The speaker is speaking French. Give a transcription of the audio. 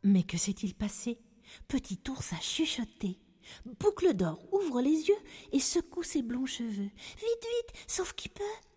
Mais que s'est-il passé? Petit ours a chuchoté. Boucle d'Or ouvre les yeux et secoue ses blonds cheveux. Vite, vite, sauve qui peut.